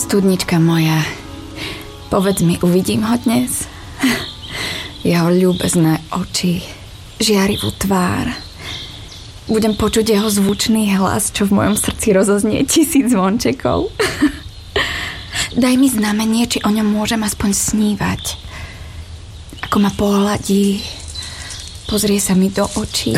Studnička moja, povedz mi, uvidím ho dnes? Jeho ľúbezné oči, žiarivú tvár. Budem počuť jeho zvučný hlas, čo v mojom srdci rozoznie 1000 zvončekov. Daj mi znamenie, či o ňom môžem aspoň snívať. Ako ma pohľadí, pozrie sa mi do očí.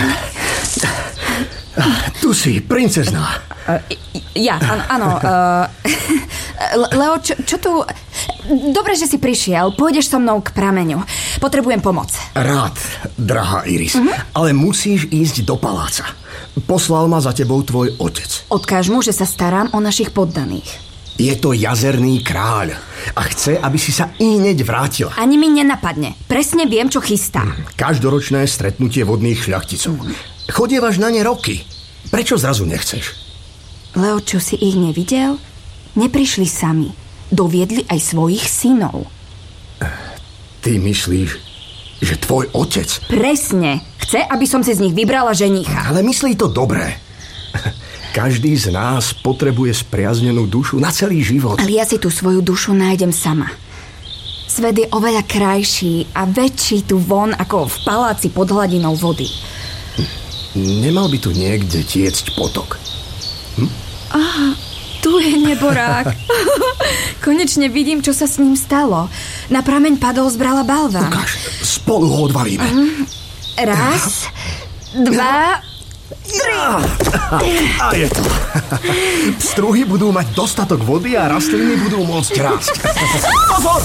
Tu si, princezná. Ja, áno. Leo, čo tu... Dobre, že si prišiel. Pôjdeš so mnou k prameňu. Potrebujem pomoc. Rád, drahá Iris. Ale musíš ísť do paláca. Poslal ma za tebou tvoj otec. Odkáž mu, že sa starám o našich poddaných. Je to jazerný kráľ a chce, aby si sa ihneď vrátila. Ani mi nenapadne. Presne viem, čo chystá. Každoročné stretnutie vodných šľachticov. Chodievaš na ne roky. Prečo zrazu nechceš? Leo, čo si ich nevidel? Neprišli sami. Doviedli aj svojich synov. Ty myslíš, že tvoj otec... Presne. Chce, aby som si z nich vybrala ženicha. Ale myslí to dobré. Každý z nás potrebuje spriaznenú dušu na celý život. Ale ja si tú svoju dušu nájdem sama. Svet je oveľa krajší a väčší tu von ako v paláci pod hladinou vody. Nemal by tu niekde tiecť potok? Aha, tu je neborák. Konečne vidím, čo sa s ním stalo. Na prameň padol z brala balva. Ukáž, spolu ho odvalíme. Raz, dva, tri. A je to. Struhy budú mať dostatok vody a rastliny budú môcť rásť. Pozor!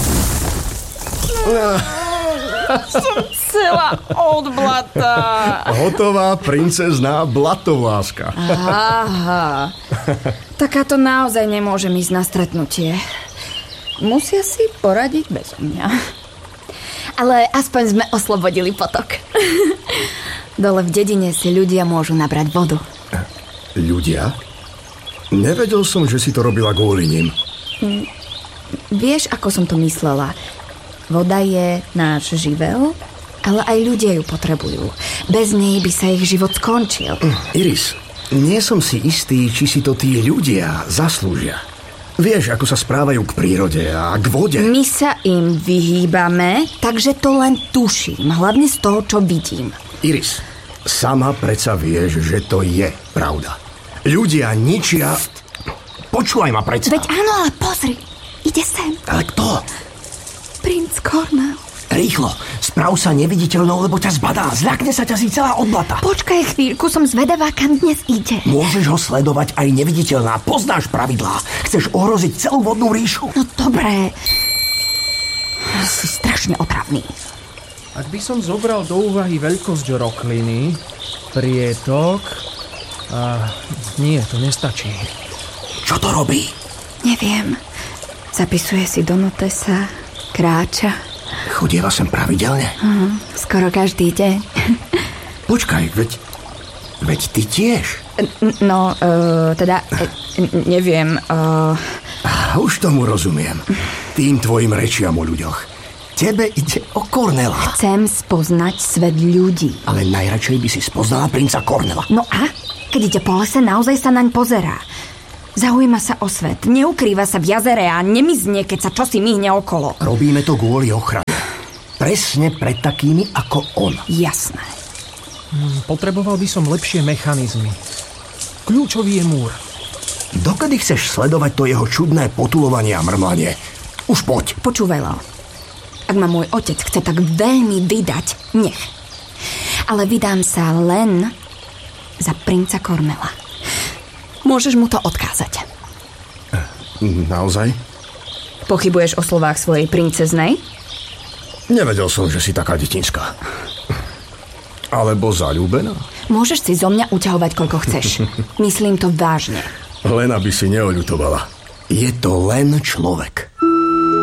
Som celá od blata. Hotová princezná blatováska. Aha. Takáto naozaj nemôžem ísť na stretnutie. Musia si poradiť bez mňa. Ale aspoň sme oslobodili potok. Dole v dedine si ľudia môžu nabrať vodu. Ľudia? Nevedel som, že si to robila kvôli nim. Vieš, ako som to myslela? Voda je náš živel, ale aj ľudia ju potrebujú. Bez nej by sa ich život skončil. Iris, nie som si istý, či si to tí ľudia zaslúžia. Vieš, ako sa správajú k prírode a k vode. My sa im vyhýbame, takže to len tuším. Hlavne z toho, čo vidím. Iris, sama predsa vieš, že to je pravda. Ľudia ničia... Počúvaj ma predsa. Veď áno, ale pozri. Ide sem. Ale kto? Princ Cornel. Rýchlo, sprav sa neviditeľnou, lebo ťa zbadá. Zľakne sa ťa si celá od blata. Počkaj chvíľku, som zvedavá, kam dnes ide. Môžeš ho sledovať aj neviditeľná. Poznáš pravidlá. Chceš ohroziť celú vodnú ríšu? No dobré. Si strašne otravný. Ak by som zobral do úvahy veľkosť rokliny, prietok... nie, to nestačí. Čo to robí? Neviem. Zapisuje si do notesa, kráča. Chodieva sem pravidelne? Skoro každý deň. Počkaj, veď ty tiež. Neviem. Už tomu rozumiem. Tým tvojim rečiam o ľuďoch. Tebe ide o Cornela. Chcem spoznať svet ľudí. Ale najradšej by si spoznala princa Cornela. No a? Keď ide po lese, naozaj sa naň pozerá. Zaujíma sa o svet, neukrýva sa v jazere a nemizne, keď sa čosi myhne okolo. Robíme to kvôli ochrane. Presne pred takými ako on. Jasné. Potreboval by som lepšie mechanizmy. Kľúčový je múr. Dokedy chceš sledovať to jeho čudné potulovanie a mrmlanie? Už poď. Počúvaj, Leo. Ak ma môj otec chce tak veľmi vydať, nech. Ale vydám sa len za princa Cornela. Môžeš mu to odkázať. Naozaj? Pochybuješ o slovách svojej princeznej? Nevedel som, že si taká detinská. Alebo zaľúbená? Môžeš si zo mňa uťahovať, koľko chceš. Myslím to vážne. Len aby si neoľutovala. Je to len človek.